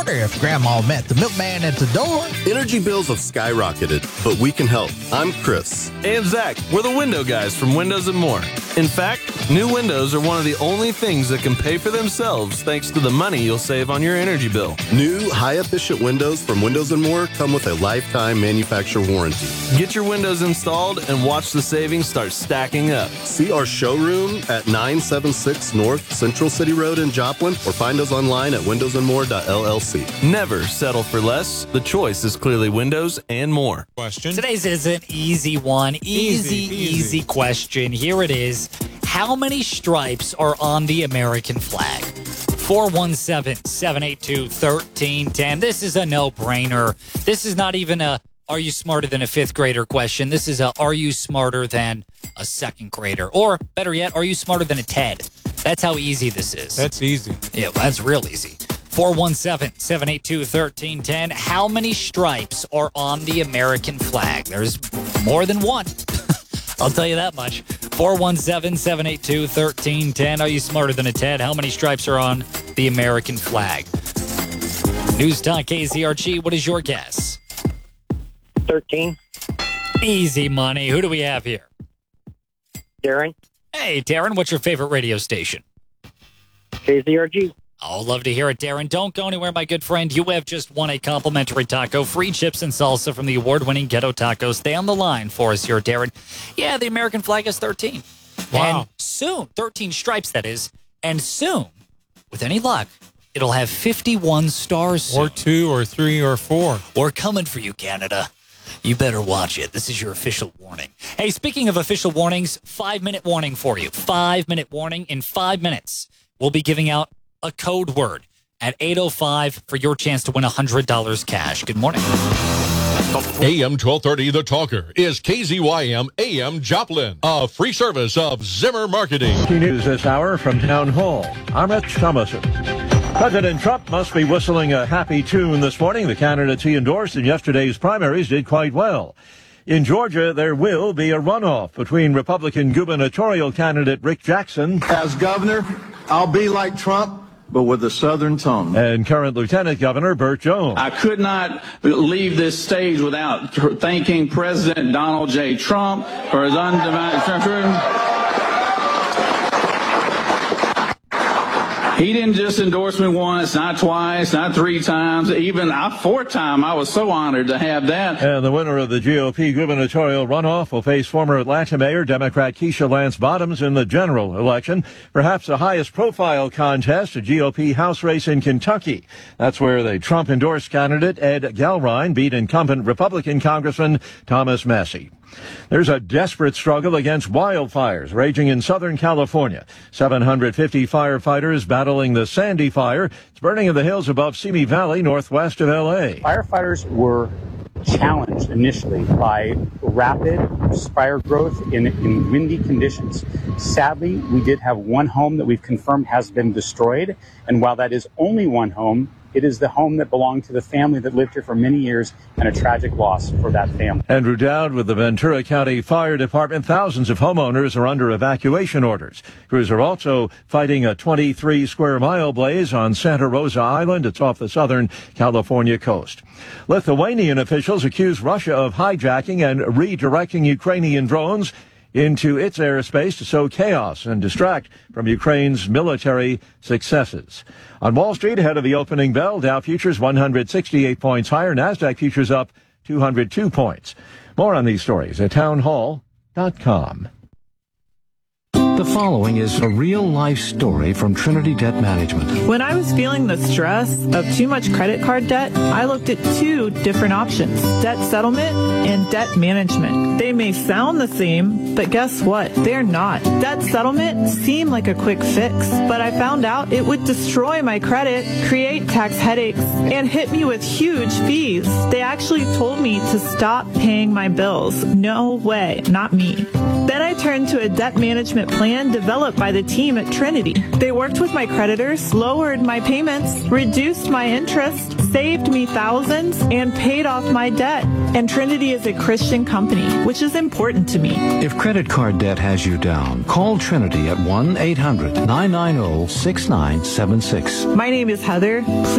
wonder if Grandma met the milkman at the door. Energy bills have skyrocketed, but we can help. I'm Chris. And Zach. We're the window guys from Windows and More. In fact, new windows are one of the only things that can pay for themselves thanks to the money you'll save on your energy bill. New, high-efficient windows from Windows and More come with a lifetime manufacturer warranty. Get your windows installed and watch the savings start stacking up. See our showroom at 976 North Central City Road in Joplin, or find us online at windowsandmore.llc. Never settle for less. The choice is clearly Windows and More. Question. Today's is an easy one. Easy question. Here it is. How many stripes are on the American flag? 417-782-1310. This is a no-brainer. This is not even a are you smarter than a fifth grader question. This is a are you smarter than a second grader? Or better yet, are you smarter than a Ted? That's how easy this is. That's easy. Yeah, well, that's real easy. 417-782-1310. How many stripes are on the American flag? There's more than one. I'll tell you that much. 417-782-1310. Are you smarter than a Ted? How many stripes are on the American flag? News Talk KZRG, what is your guess? 13. Easy money. Who do we have here? Darren. Hey, Darren, what's your favorite radio station? KZRG. Oh, love to hear it, Darren. Don't go anywhere, my good friend. You have just won a complimentary taco, free chips and salsa from the award-winning Ghetto Tacos. Stay on the line for us here, Darren. Yeah, the American flag is 13. Wow. And soon, 13 stripes, that is. And soon, with any luck, it'll have 51 stars soon. Or 2 or 3 or 4. We're coming for you, Canada. You better watch it. This is your official warning. Hey, speaking of official warnings, 5-minute warning for you. 5-minute warning. In 5 minutes, we'll be giving out a code word at 8:05 for your chance to win $100 cash. Good morning. AM 1230 The Talker is KZYM AM Joplin, a free service of Zimmer Marketing. News this hour from Town Hall. I'm Rich Thomason. President Trump must be whistling a happy tune this morning. The candidates he endorsed in yesterday's primaries did quite well. In Georgia, there will be a runoff between Republican gubernatorial candidate Rick Jackson. As governor, I'll be like Trump, but with a Southern tone. And current Lieutenant Governor Burt Jones. I could not leave this stage without thanking President Donald J. Trump for his undivided. He didn't just endorse me once, not twice, not 3 times, even a 4th time. I was so honored to have that. And the winner of the GOP gubernatorial runoff will face former Atlanta Mayor Democrat Keisha Lance Bottoms in the general election, perhaps the highest profile contest, a GOP House race in Kentucky. That's where the Trump-endorsed candidate Ed Galrine beat incumbent Republican Congressman Thomas Massie. There's a desperate struggle against wildfires raging in Southern California. 750 firefighters battling the Sandy Fire. It's burning in the hills above Simi Valley, northwest of L.A. Firefighters were challenged initially by rapid fire growth in windy conditions. Sadly, we did have one home that we've confirmed has been destroyed. And while that is only one home, it is the home that belonged to the family that lived here for many years, and a tragic loss for that family. Andrew Dowd with the Ventura County Fire Department. Thousands of homeowners are under evacuation orders. Crews are also fighting a 23-square-mile blaze on Santa Rosa Island. It's off the Southern California coast. Lithuanian officials accuse Russia of hijacking and redirecting Ukrainian drones into its airspace to sow chaos and distract from Ukraine's military successes. On Wall Street, ahead of the opening bell, Dow futures 168 points higher, NASDAQ futures up 202 points. More on these stories at townhall.com. The following is a real-life story from Trinity Debt Management. When I was feeling the stress of too much credit card debt, I looked at 2 different options, debt settlement and debt management. They may sound the same, but guess what? They're not. Debt settlement seemed like a quick fix, but I found out it would destroy my credit, create tax headaches, and hit me with huge fees. They actually told me to stop paying my bills. No way, not me. Then I turned to a debt management plan developed by the team at Trinity. They worked with my creditors, lowered my payments, reduced my interest, saved me thousands, and paid off my debt. And Trinity is a Christian company, which is important to me. If credit card debt has you down, call Trinity at 1-800-990-6976. My name is Heather.